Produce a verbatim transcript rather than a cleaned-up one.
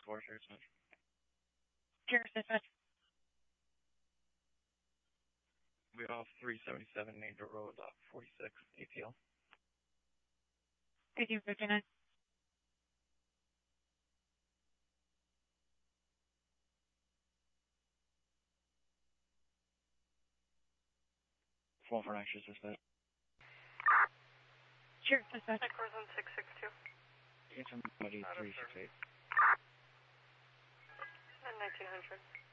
four, Sheriff Smith. Sheriff Smith. We off three seventy-seven Major Road, uh, forty-six, A T L. eighteen fifty-nine. four four nine, Sheriff Smith. Sheriff Smith. Equals six six two. Somebody three six eight. And nineteen hundred.